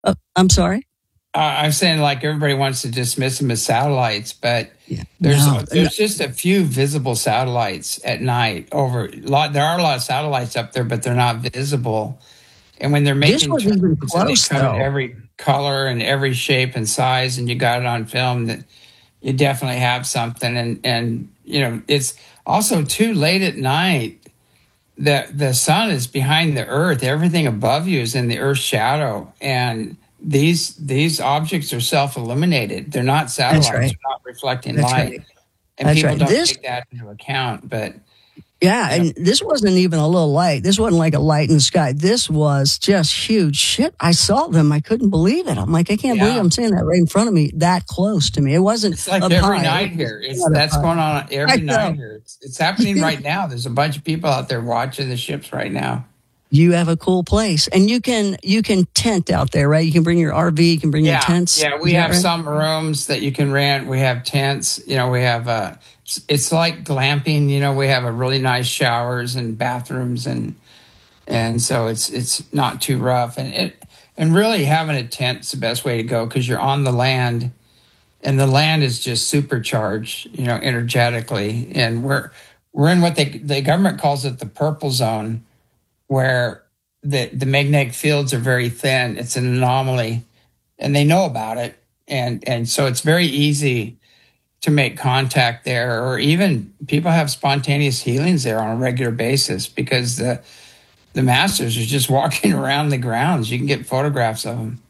I'm sorry. I'm saying like everybody wants to dismiss them as satellites, but Yeah. there's No. there's just a few visible satellites at night over there are a lot of satellites up there, but they're not visible. And when they're This making wasn't even turns and they close, come in though. every color and every shape and size, and you got it on film, that you definitely have something. And it's also too late at night. The sun is behind the earth. Everything above you is in the earth's shadow, and these objects are self-illuminated. They're not satellites. That's right. They're not reflecting That's light, right. and That's people right. don't This, take that into account. But yeah, you know, and this wasn't even a little light. This wasn't like a light in the sky. This was just huge shit. I saw them. I couldn't believe it. I'm like, I can't believe yeah, I'm seeing that right in front of me, that close to me. It wasn't it's like up every high. night It was here. not up That's high. going on I every night know. here. It's happening right now. There's a bunch of people out there watching the ships right now. You have a cool place, and you can tent out there, right? You can bring your RV, you can bring your tents. Yeah, we Is that have right? some rooms that you can rent. We have tents. We have it's like glamping. We have a really nice showers and bathrooms, and so it's not too rough. And really having a tent is the best way to go because you're on the land, and the land is just supercharged, energetically. And we're in what the government calls it the purple zone, where the magnetic fields are very thin. It's an anomaly, and they know about it, and so it's very easy to make contact there, or even people have spontaneous healings there on a regular basis because the masters are just walking around the grounds. You can get photographs of them.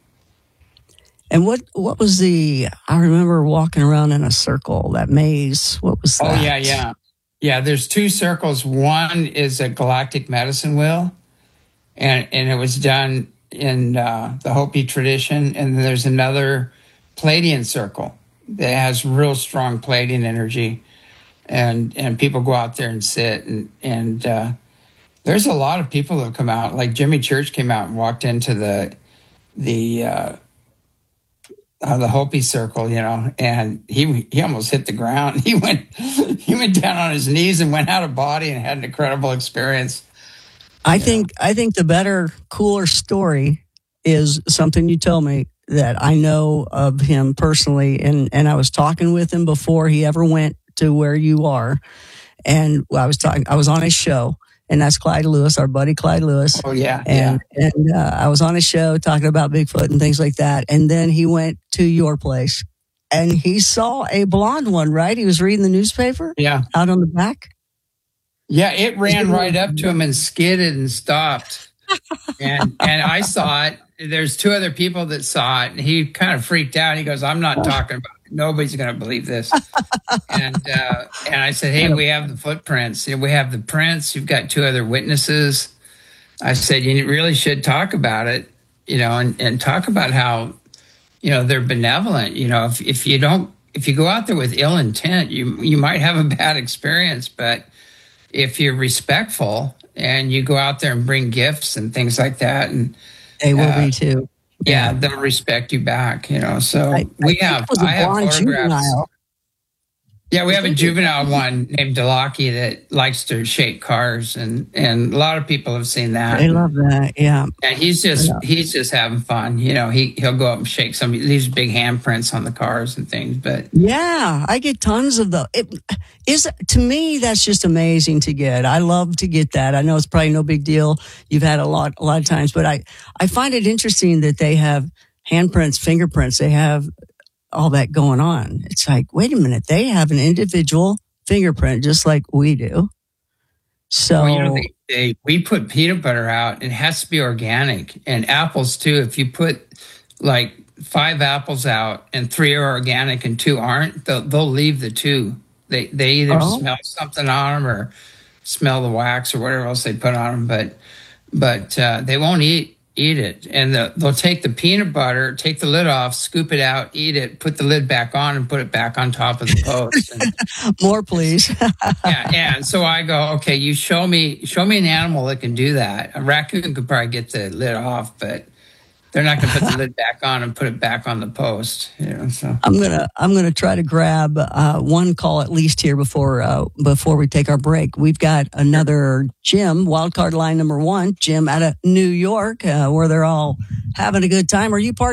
And what was the? I remember walking around in a circle, that maze. What was that? Oh yeah. There's two circles. One is a galactic medicine wheel, and it was done in the Hopi tradition. And then there's another Pleiadian circle that has real strong Pleiadian energy, and people go out there and sit, and there's a lot of people that come out. Like Jimmy Church came out and walked into the Hopi circle, and he almost hit the ground. He went down on his knees and went out of body and had an incredible experience. I think the better, cooler story is something you told me that I know of him personally, and I was talking with him before he ever went to where you are, and I was on his show, and that's Clyde Lewis, our buddy Clyde Lewis. Oh yeah, and I was on his show talking about Bigfoot and things like that, and then he went to your place, and he saw a blonde one. Right, he was reading the newspaper. Yeah, out on the back. Yeah, it ran right up to him and skidded and stopped. And I saw it. There's two other people that saw it, and he kind of freaked out. He goes, "I'm not talking about it. Nobody's going to believe this." And I said, "Hey, we have the footprints. We have the prints. You've got two other witnesses." I said, "You really should talk about it, and talk about how, they're benevolent. If you go out there with ill intent, you might have a bad experience, but if you're respectful and you go out there and bring gifts and things like that, and they will be too. Yeah, they'll respect you back. So I have photographs. Juvenile. Yeah, we have a juvenile one named Delaki that likes to shake cars, and a lot of people have seen that. They love that, yeah. And he's just having fun. He'll go up and shake some these big handprints on the cars and things. But yeah, I get tons of those. To me, that's just amazing to get. I love to get that. I know it's probably no big deal. You've had a lot of times, but I find it interesting that they have handprints, fingerprints. They have all that going on. It's like, wait a minute, they have an individual fingerprint just like we do. So we put peanut butter out. It has to be organic, and apples too. If you put like 5 apples out and 3 are organic and 2 aren't, they'll leave the 2. They either smell something on them or smell the wax or whatever else they put on them, but they won't eat it. And they'll take the peanut butter, take the lid off, scoop it out, eat it, put the lid back on, and put it back on top of the post. More, please. Yeah. And so I go, okay, you show me an animal that can do that. A raccoon could probably get the lid off, but they're not going to put the lid back on and put it back on the post. You know, so I'm gonna try to grab one call at least here before we take our break. We've got another Jim, wildcard line number 1, Jim out of New York, where they're all having a good time. Are you part